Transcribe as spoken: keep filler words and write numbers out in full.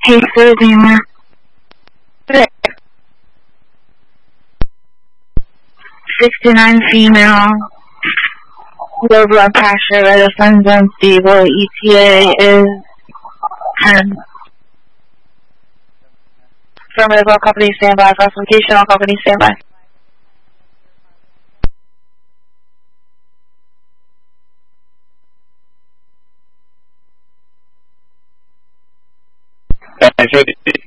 Hey, Susie, sixty-nine female, low blood pressure, vital signs unstable, E T A is ten. Affirmative, all company standby. Classification, all company standby. Thanks for the